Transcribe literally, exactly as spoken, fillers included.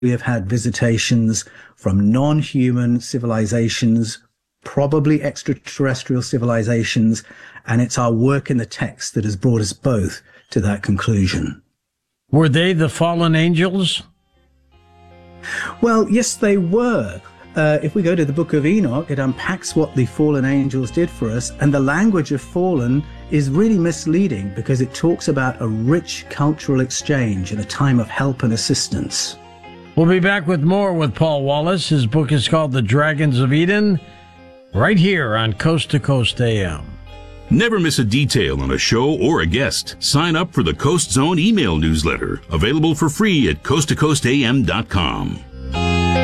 we have had visitations from non-human civilizations, probably extraterrestrial civilizations, and it's our work in the text that has brought us both to that conclusion. Were they the fallen angels? Well, yes, they were. Uh, if we go to the book of Enoch, it unpacks what the fallen angels did for us, and the language of fallen is really misleading because it talks about a rich cultural exchange and a time of help and assistance. We'll be back with more with Paul Wallace. His book is called The Dragons of Eden, right here on Coast to Coast A M. Never miss a detail on a show or a guest. Sign up for the Coast Zone email newsletter, available for free at coast to coast a m dot com.